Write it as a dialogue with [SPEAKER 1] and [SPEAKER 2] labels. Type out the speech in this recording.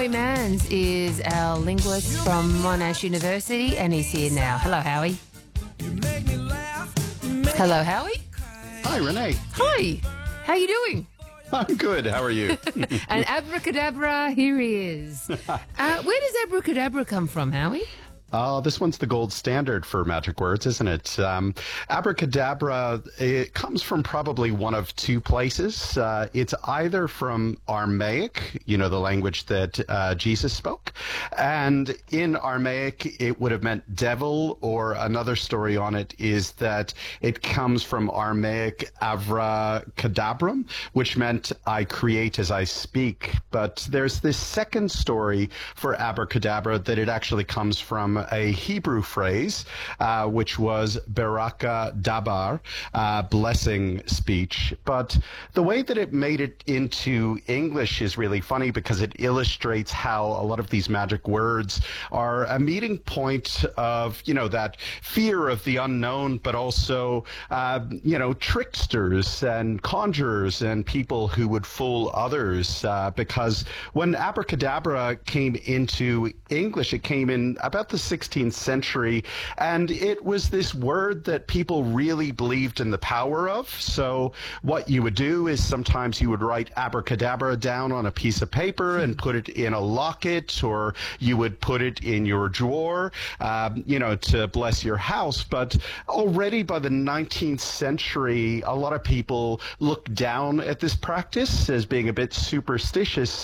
[SPEAKER 1] Howie Manns is our linguist from Monash University, and he's here now. Hello, Howie. Hello, Howie.
[SPEAKER 2] Hi, Renee.
[SPEAKER 1] Hi. How you doing?
[SPEAKER 2] I'm good. How are you?
[SPEAKER 1] And abracadabra, here he is. Where does abracadabra come from, Howie?
[SPEAKER 2] This one's the gold standard for magic words, isn't it? Abracadabra, it comes from probably one of two places. It's either from Aramaic, the language that Jesus spoke. And in Aramaic, it would have meant devil, or another story on it is that it comes from Aramaic avracadabrum, which meant I create as I speak. But there's this second story for abracadabra that it actually comes from a Hebrew phrase, which was baraka dabar, blessing speech. But the way that it made it into English is really funny because it illustrates how a lot of these magic words are a meeting point of, that fear of the unknown, but also, tricksters and conjurers and people who would fool others. Because when abracadabra came into English, it came in about the 16th century, and it was this word that people really believed in the power of. So what you would do is sometimes you would write abracadabra down on a piece of paper and put it in a locket, or you would put it in your drawer, to bless your house. But already by the 19th century, a lot of people looked down at this practice as being a bit superstitious.